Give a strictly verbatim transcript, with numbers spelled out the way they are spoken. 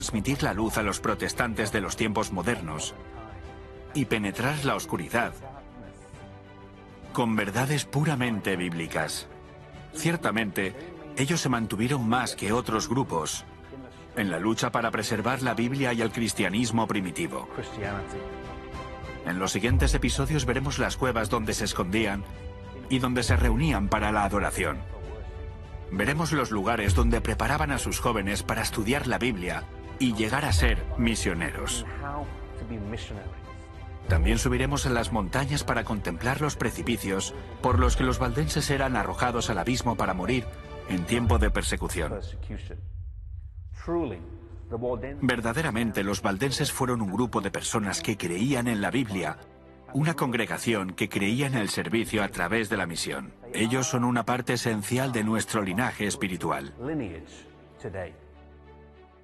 transmitir la luz a los protestantes de los tiempos modernos y penetrar la oscuridad con verdades puramente bíblicas. Ciertamente, ellos se mantuvieron más que otros grupos en la lucha para preservar la Biblia y el cristianismo primitivo. En los siguientes episodios veremos las cuevas donde se escondían y donde se reunían para la adoración. Veremos los lugares donde preparaban a sus jóvenes para estudiar la Biblia y llegar a ser misioneros. También subiremos a las montañas para contemplar los precipicios por los que los valdenses eran arrojados al abismo para morir en tiempo de persecución. Verdaderamente, los valdenses fueron un grupo de personas que creían en la Biblia, una congregación que creía en el servicio a través de la misión. Ellos son una parte esencial de nuestro linaje espiritual.